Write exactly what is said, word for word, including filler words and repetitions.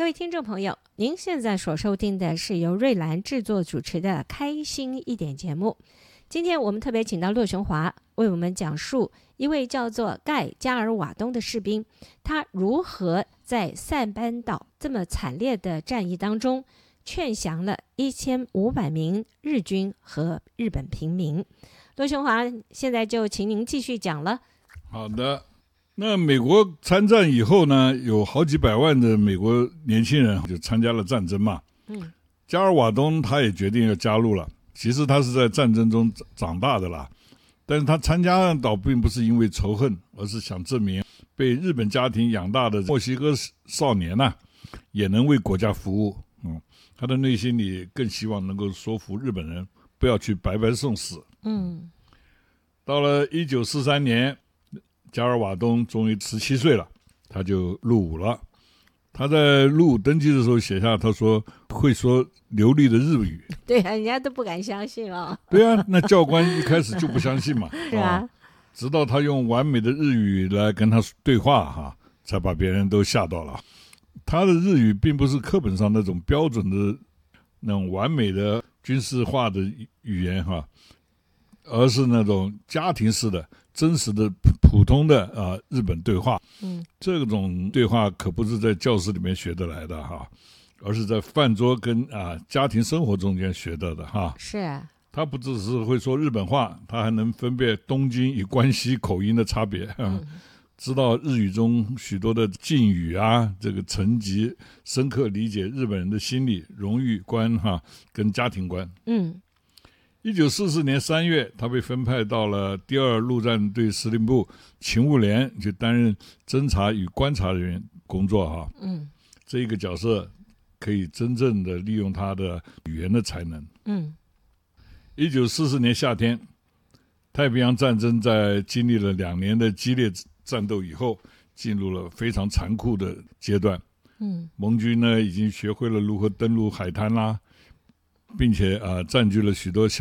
各位听众朋友，您现在所收听的是由瑞兰制作主持的《开心一点》节目。今天我们特别请到骆雄华为我们讲述一位叫做盖加尔瓦东的士兵，他如何在塞班岛这么惨烈的战役当中劝降了一千五百名日军和日本平民。骆雄华，现在就请您继续讲了。 好的，那美国参战以后呢，有好几百万的美国年轻人就参加了战争嘛。嗯，加尔瓦东他也决定要加入了。其实他是在战争中长大的啦，但是他参加倒并不是因为仇恨，而是想证明被日本家庭养大的墨西哥少年啊，也能为国家服务。嗯，他的内心里更希望能够说服日本人不要去白白送死。嗯，到了一九四三年，加尔瓦东终于十七岁了，他就入伍了。他在入伍登记的时候写下，他说会说流利的日语。 对啊，人家都不敢相信哦。 对啊，那教官一开始就不相信嘛。 是啊、哦， 直到他用完美的日语来跟他对话哈，才把别人都吓到了。他的日语并不是课本上那种标准的那种完美的军事化的语言哈，而是那种家庭式的真实的普通的啊、呃、日本对话。嗯，这种对话可不是在教室里面学得来的哈，而是在饭桌跟啊、呃、家庭生活中间学到的哈。 是啊，他不只是会说日本话，他还能分辨东京与关西口音的差别。嗯，知道日语中许多的敬语啊，这个层级，深刻理解日本人的心理、荣誉观哈跟家庭观。嗯。一九四四年三月，他被分派到了第二陆战队司令部勤务连，去担任侦察与观察人员工作哈。嗯，这一个角色可以真正的利用他的语言的才能。嗯，一九四四年夏天，太平洋战争在经历了两年的激烈战斗以后，进入了非常残酷的阶段。嗯，盟军呢已经学会了如何登陆海滩啦，并且啊、呃、占据了许多小